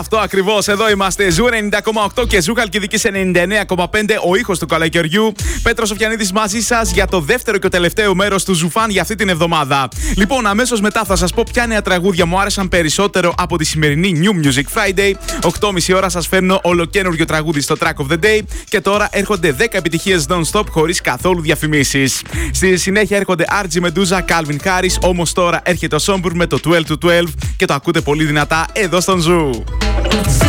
Αυτό ακριβώς, εδώ είμαστε. Ζου 90,8 και Ζου Χαλκιδικής 99,5. Ο ήχος του καλοκαιριού. Πέτρος Σοφιανίδης μαζί σας για το δεύτερο και τελευταίο μέρος του Ζουφάν για αυτή την εβδομάδα. Λοιπόν, αμέσως μετά θα σας πω ποια νέα τραγούδια μου άρεσαν περισσότερο από τη σημερινή New Music Friday. 8.30 ώρα σας φέρνω ολοκένουργιο τραγούδι στο Track of the Day. Και τώρα έρχονται 10 επιτυχίες non-stop χωρίς καθόλου διαφημίσεις. Στη συνέχεια έρχονται RG Medusa, Calvin Harris. Όμως τώρα έρχεται ο Sombur με το 12 to 12 και το ακούτε πολύ δυνατά εδώ στον Ζου.